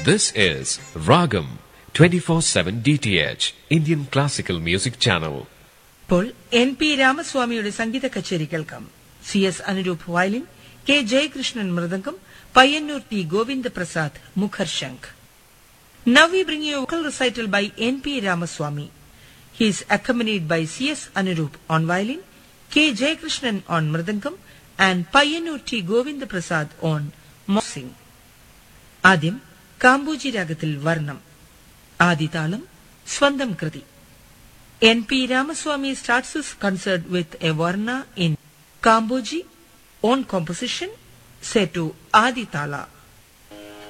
This is Ragam 24/7 DTH Indian Classical Music Channel. ഇപ്പോൾ N.P. രാമസ്വാമിയുടെ സംഗീത കച്ചേരി കേൾക്കാം. C.S. Anuroop violin, K. Jayakrishnan mridangam, Payyanur T. Govindaprasad മുഖർശംഖ്. Now we bring you a vocal recital by N.P. Ramaswamy. He is accompanied by C.S. Anurup on violin, K. Jayakrishnan on mridangam, and Payyanur T. Govindaprasad on morsing. ആദ്യം കാംബോജി രാഗത്തിൽ വർണ്ണം. ആദിതാളം സ്വന്തം കൃതി. N.P. Ramaswamy starts his concert with a varna in Kamboji, own composition, set to Aditala.